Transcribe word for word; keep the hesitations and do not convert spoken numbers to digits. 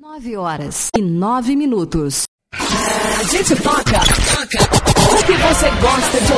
Nove horas e nove minutos. A gente toca, toca o que você gosta de